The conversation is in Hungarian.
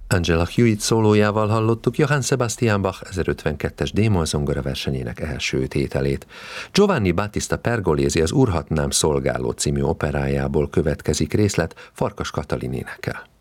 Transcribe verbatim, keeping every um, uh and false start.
Angela Hewitt szólójával hallottuk Johann Sebastian Bach ezerötvenkettes d-moll zongora versenyének első tételét. Giovanni Battista Pergolesi az Urhatnám szolgáló című operájából következik részlet, Farkas Katalin énekel.